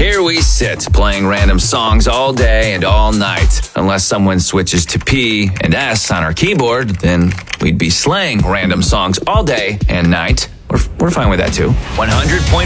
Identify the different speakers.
Speaker 1: Here we sit, playing random songs all day and all night. Unless someone switches to P and S on our keyboard, then we'd be slaying random songs all day and night. We're fine with that too. 100.5